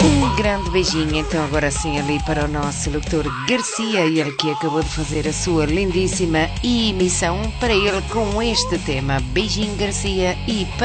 Um grande beijinho, então, agora sim, ali para o nosso locutor Garcia, ele que acabou de fazer a sua lindíssima emissão para ele com este tema. Beijinho, Garcia, e